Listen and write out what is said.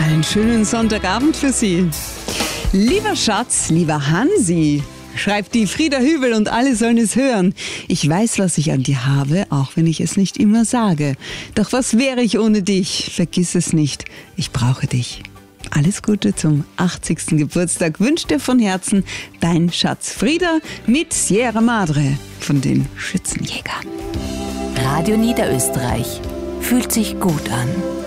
Einen schönen Sonntagabend für Sie. Lieber Schatz, lieber Hansi, schreibt die Frieda Hübel und alle sollen es hören. Ich weiß, was ich an dir habe, auch wenn ich es nicht immer sage. Doch was wäre ich ohne dich? Vergiss es nicht, ich brauche dich. Alles Gute zum 80. Geburtstag wünscht dir von Herzen dein Schatz Frieda mit Sierra Madre von den Schützenjägern. Radio Niederösterreich. Fühlt sich gut an.